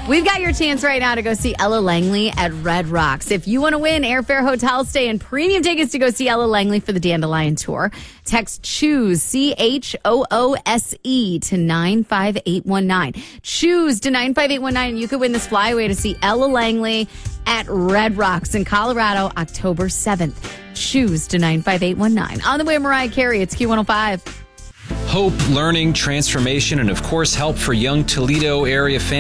We've got your chance right now to go see Ella Langley at Red Rocks. If you want to win airfare, hotel stay, and premium tickets to go see Ella Langley for the Dandelion Tour, text CHOOSE, CHOOSE, to 95819. CHOOSE to 95819, and you could win this flyaway to see Ella Langley at Red Rocks in Colorado, October 7th. CHOOSE to 95819. On the way, Mariah Carey. It's Q105. Hope, learning, transformation, and of course, help for young Toledo area families.